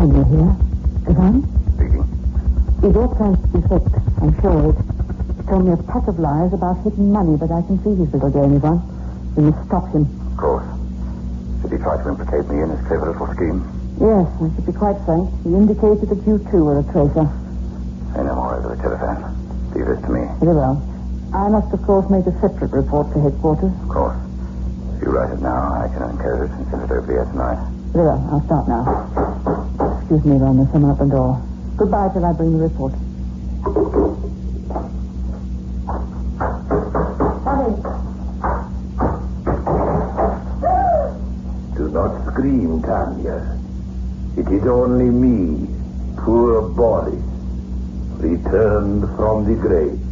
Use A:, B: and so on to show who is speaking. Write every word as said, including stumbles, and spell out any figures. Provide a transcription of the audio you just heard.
A: Tanya here. Ivan?
B: Speaking.
A: You don't try to be tricked, I'm sure of it. He told me a pack of lies about hidden money, but I can see his little game, Ivan. We must stop him.
B: Of course. Did he try to implicate me in his clever little scheme?
A: Yes, I should be quite frank. He indicated that you too were a traitor.
B: Say no more over the telephone. Leave this to me.
A: Very well. I must, of course, make a separate report to headquarters.
B: Of course. If you write it now, I can encode it and send it over the air tonight.
A: Very well. I'll start now. Excuse me, Ron. There's someone at the door. Goodbye till I bring the report. Hurry.
C: Do not scream, Tanya. It is only me, poor Boris, returned from the grave.